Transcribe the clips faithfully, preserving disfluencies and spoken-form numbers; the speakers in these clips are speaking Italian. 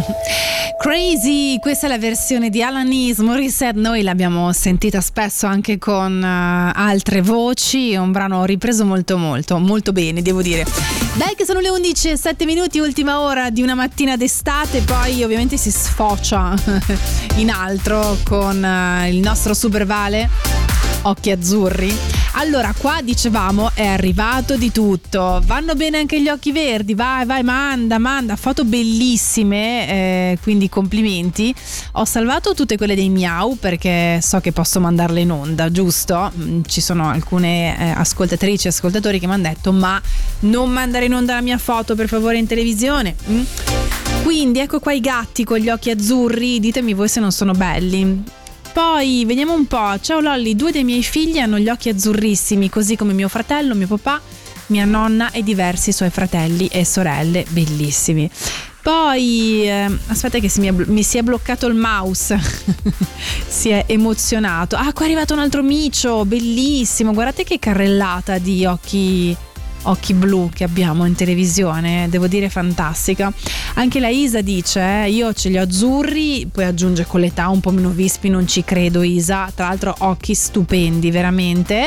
Crazy, questa è la versione di Alanis Morissette, noi l'abbiamo sentita spesso anche con uh, altre voci, è un brano ripreso molto molto molto bene, devo dire. Dai che sono le undici e sette minuti, ultima ora di una mattina d'estate, poi ovviamente si sfocia in altro con uh, il nostro Super Vale Occhi Azzurri. Allora, qua dicevamo è arrivato di tutto, vanno bene anche gli occhi verdi, vai vai manda manda, foto bellissime, eh, quindi complimenti. Ho salvato tutte quelle dei miau perché so che posso mandarle in onda, giusto? Ci sono alcune eh, ascoltatrici e ascoltatori che mi hanno detto ma non mandare in onda la mia foto per favore in televisione. mm? Quindi ecco qua i gatti con gli occhi azzurri, ditemi voi se non sono belli. Poi vediamo un po', ciao Lolli, due dei miei figli hanno gli occhi azzurrissimi, così come mio fratello, mio papà, mia nonna e diversi suoi fratelli e sorelle, bellissimi. Poi eh, aspetta che si mi, è, mi si è bloccato il mouse, si è emozionato. Ah, qua è arrivato un altro micio, bellissimo, guardate che carrellata di occhi occhi blu che abbiamo in televisione, devo dire fantastica. Anche la Isa dice eh, io ce li ho azzurri, poi aggiunge con l'età un po' meno vispi, non ci credo Isa, tra l'altro occhi stupendi veramente.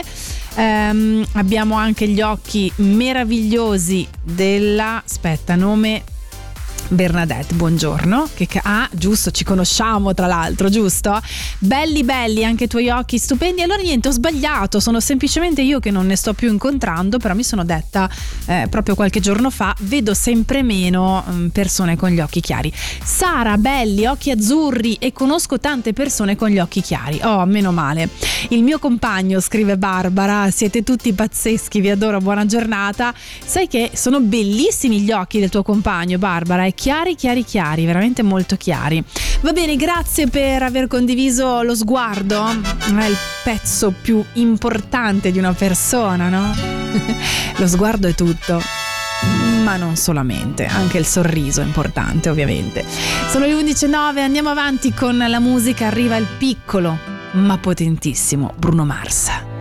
Um, abbiamo anche gli occhi meravigliosi della, aspetta, nome Bernadette, buongiorno. Che ca- ah, giusto, ci conosciamo tra l'altro, giusto? Belli belli anche i tuoi occhi stupendi. Allora niente, ho sbagliato, sono semplicemente io che non ne sto più incontrando, però mi sono detta eh, proprio qualche giorno fa, vedo sempre meno um, persone con gli occhi chiari. Sara, belli, occhi azzurri, e conosco tante persone con gli occhi chiari. Oh, meno male. Il mio compagno, scrive Barbara, siete tutti pazzeschi, vi adoro, buona giornata. Sai che sono bellissimi gli occhi del tuo compagno, Barbara, e chiari chiari chiari, veramente molto chiari. Va bene, grazie per aver condiviso lo sguardo, è il pezzo più importante di una persona, no? Lo sguardo è tutto, ma non solamente, anche il sorriso è importante ovviamente. Sono le undici e nove, andiamo avanti con la musica, arriva il piccolo ma potentissimo Bruno Mars.